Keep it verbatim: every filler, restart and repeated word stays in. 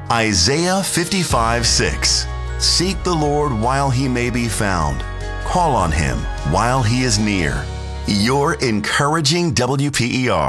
Isaiah fifty-five six. Seek the Lord while he may be found. Call on him while he is near. Your encouraging W P E R.